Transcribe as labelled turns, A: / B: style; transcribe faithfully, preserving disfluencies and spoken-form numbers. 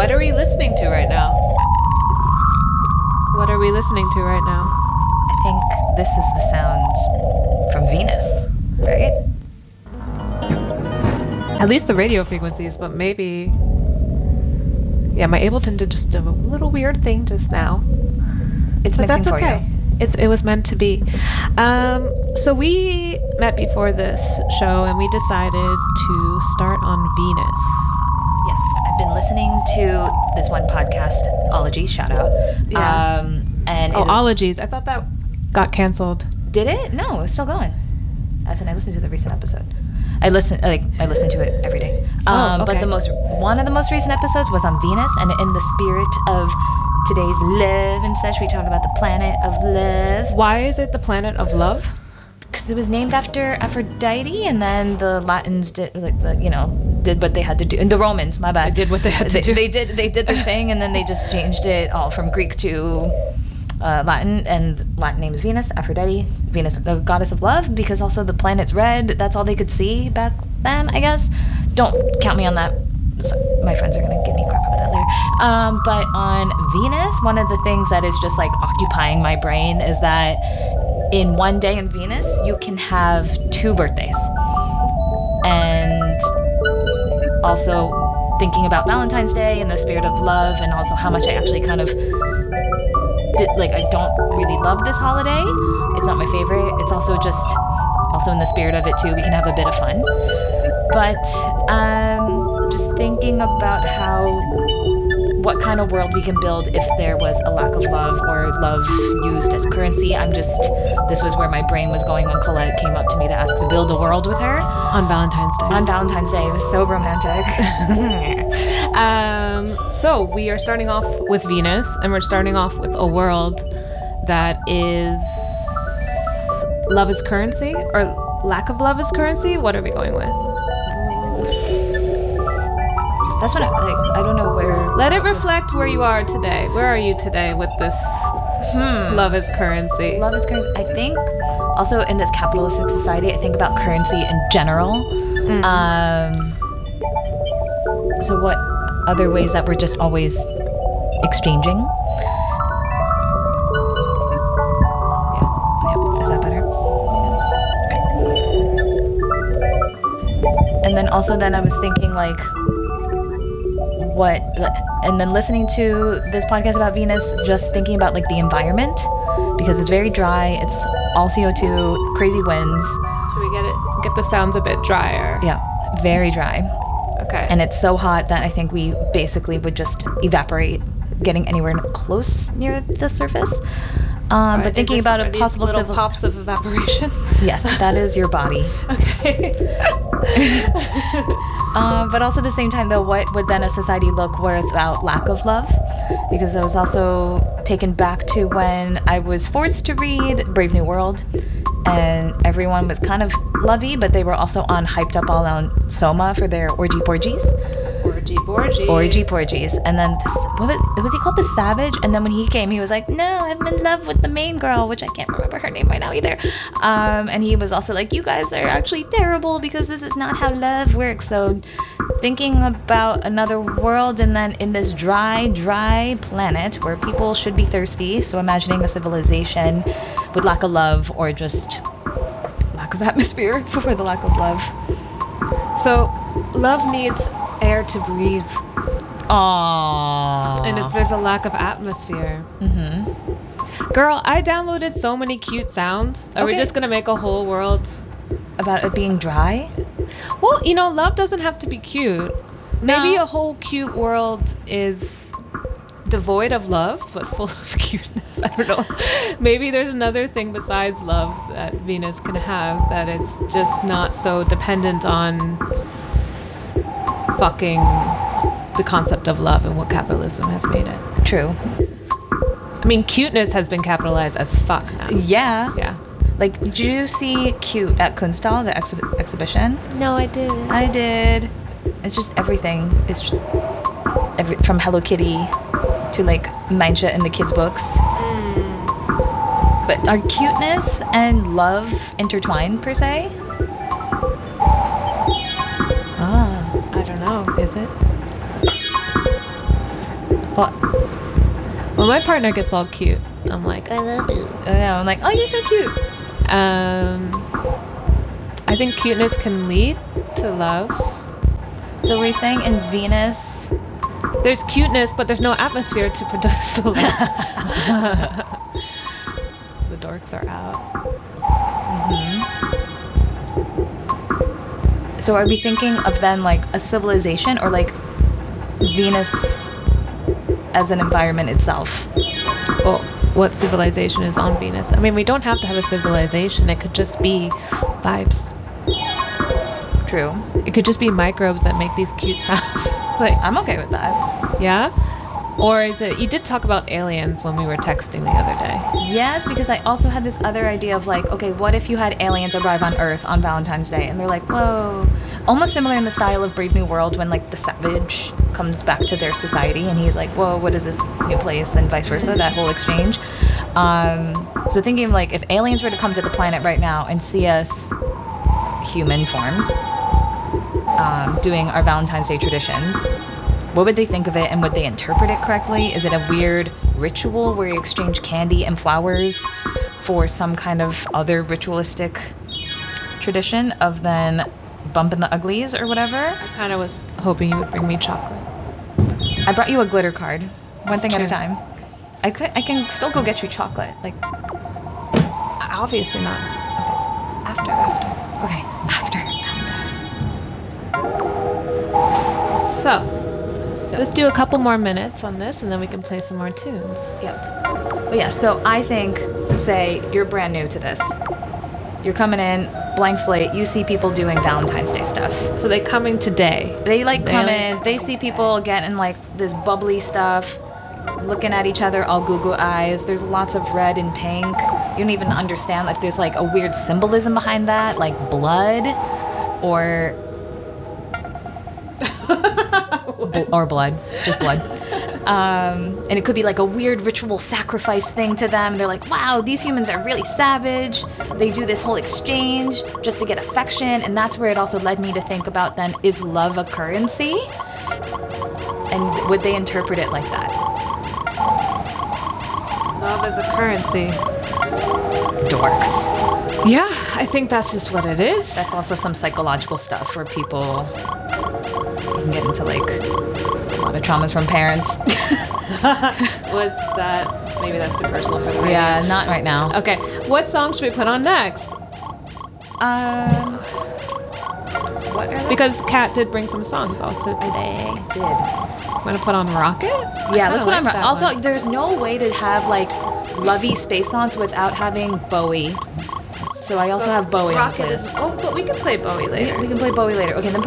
A: What are we listening to right now? What are we listening to right now?
B: I think this is the sounds from Venus, right?
A: At least the radio frequencies, but maybe... Yeah, my Ableton did just a little weird thing just now.
B: It's
A: but
B: mixing
A: that's
B: for
A: okay.
B: you.
A: It's, it was meant to be. Um, so we met before this show, and we decided to start on Venus.
B: Yes, I've been listening to this one podcast, Ologies, shout out.
A: Yeah.
B: Um, and
A: Oh,
B: it was,
A: Ologies. I thought that got canceled.
B: Did it? No, it's still going. As in, I listened to the recent episode. I listen, like, I listen to it every day. Um,
A: Oh, okay.
B: But the most, one of the most recent episodes was on Venus, and in the spirit of today's love and such, we talk about the planet of love.
A: Why is it the planet of love?
B: Because it was named after Aphrodite, and then the Latins did, like, the, you know, did what they had to do. And the Romans, my bad.
A: They did what they had to
B: they,
A: do.
B: They did, they did their thing, and then they just changed it all from Greek to uh, Latin, and Latin name is Venus, Aphrodite, Venus, the goddess of love, because also the planet's red. That's all they could see back then, I guess. Don't count me on that. So my friends are gonna give me crap about that later. Um, but on Venus, one of the things that is just like occupying my brain is that in one day in Venus, you can have two birthdays. And also thinking about Valentine's Day and the spirit of love, and also how much I actually kind of did, like, I don't really love this holiday. It's not my favorite. It's also just also in the spirit of it too. We can have a bit of fun. But um, just thinking about how, what kind of world we can build if there was a lack of love or love used as currency. I'm just, this was where my brain was going when Colette came up to me to ask to build a world with her.
A: On Valentine's Day.
B: On Valentine's Day. It was so romantic.
A: um, so we are starting off with Venus, and we're starting off with a world that is love is currency, or lack of love is currency. What are we going with?
B: That's what I, like, I don't know where.
A: Let it reflect where you are today. Where are you today with this
B: Hmm.
A: love is currency?
B: Love is currency. I think also in this capitalistic society, I think about currency in general.
A: Mm.
B: Um, so what other ways that we're just always exchanging? Yeah. Yeah. Is that better? Okay. And then also then I was thinking like, what, and then listening to this podcast about Venus, just thinking about like the environment, because it's very dry, it's all C O two, crazy winds.
A: Should we get it? Get the sounds a bit drier.
B: Yeah, very dry.
A: Okay.
B: And it's so hot that I think we basically would just evaporate getting anywhere close near the surface. Um,
A: Are
B: but thinking
A: these-
B: about
A: are
B: a
A: these
B: possible
A: little
B: civil
A: pops of evaporation.
B: Yes, that is your body.
A: Okay.
B: Um, but also at the same time, though, what would then a society look without lack of love? Because I was also taken back to when I was forced to read Brave New World, and everyone was kind of lovey, but they were also on hyped up all on Soma for their orgy porgies.
A: Orgy porgies.
B: Orgy porgies. And then, this, what was, was he called? The Savage? And then when he came, he was like, no, I'm in love with the main girl, which I can't remember her name right now either. Um, and he was also like, you guys are actually terrible because this is not how love works. So thinking about another world, and then in this dry, dry planet where people should be thirsty. So imagining a civilization with lack of love, or just lack of atmosphere for the lack of love.
A: So, love needs air to breathe.
B: Aww.
A: And if there's a lack of atmosphere.
B: Mm-hmm.
A: Girl, I downloaded so many cute sounds. Are we
B: Okay.
A: just gonna make a whole world?
B: About it being dry?
A: Well, you know, love doesn't have to be cute. Maybe
B: No.
A: a whole cute world is devoid of love, but full of cuteness. I don't know. Maybe there's another thing besides love that Venus can have, that it's just not so dependent on fucking the concept of love and what capitalism has made it.
B: True.
A: I mean, cuteness has been capitalized as fuck now.
B: Yeah.
A: Yeah.
B: Like, did you see Cute at Kunsthal, the exhi- exhibition?
A: No, I didn't.
B: I did. It's just everything. It's just every, from Hello Kitty to like Mancha in the kids' books. But are cuteness and love intertwined per se? Ah.
A: I don't know. Is it?
B: Well,
A: When my partner gets all cute, I'm like, I love you.
B: I know, I'm like, oh, you're so cute.
A: Um, I think cuteness can lead to love.
B: So we're saying in Venus,
A: There's cuteness, but there's no atmosphere to produce the love. The dorks are out.
B: so are we thinking of then like a civilization or like Venus as an environment itself?
A: Well, what civilization is on Venus? I mean, we don't have to have a civilization. It could just be vibes.
B: True.
A: It could just be microbes that make these cute sounds. Like,
B: I'm okay with that.
A: yeah? Or is it, you did talk about aliens when we were texting the other day.
B: Yes, because I also had this other idea of like, okay, what if you had aliens arrive on Earth on Valentine's Day? And they're like, whoa. Almost similar in the style of Brave New World when like the savage comes back to their society and he's like, whoa, what is this new place? And vice versa, that whole exchange. Um, so thinking of like, if aliens were to come to the planet right now and see us human forms um, doing our Valentine's Day traditions, what would they think of it and would they interpret it correctly? Is it a weird ritual where you exchange candy and flowers for some kind of other ritualistic tradition of then bumping the uglies or whatever?
A: I kind of was hoping you would bring me chocolate.
B: I brought you a glitter card, one
A: That's
B: thing at a
A: true.
B: time. I could, I can still go get you chocolate, like
A: Obviously not.
B: after, after. Okay, after, after.
A: So,
B: So,
A: let's do a couple more minutes on this and then we can play some more tunes.
B: Yep. But yeah, so I think, say, you're brand new to this. You're coming in, blank slate, you see people doing Valentine's Day stuff.
A: So they coming today.
B: They like
A: The
B: come
A: aliens-
B: in, they see people getting like this bubbly stuff, looking at each other all goo goo eyes. There's lots of red and pink. You don't even understand if there's like a weird symbolism behind that, like blood or bl- or blood, just blood. Um, and it could be like a weird ritual sacrifice thing to them. They're like, wow, these humans are really savage. They do this whole exchange just to get affection. And that's where it also led me to think about then, is love a currency? And would they interpret it like that?
A: Love is a currency.
B: Dork.
A: Yeah, I think that's just what it is.
B: That's also some psychological stuff where people, you can get into like a lot of traumas from parents.
A: Was that, maybe that's too personal for the radio.
B: Yeah, not right now.
A: Okay, what song should we put on next?
B: Um, what are they?
A: Because Kat did bring some songs also today.
B: did.
A: Want to put on Rocket?
B: Yeah, let's put on.
A: that
B: Also,
A: one.
B: there's no way to have like lovey space songs without having Bowie. So I also have Bowie on the
A: Rocket is,
B: list.
A: oh, but we can play Bowie
B: We,
A: later.
B: we can play Bowie later. Okay, then.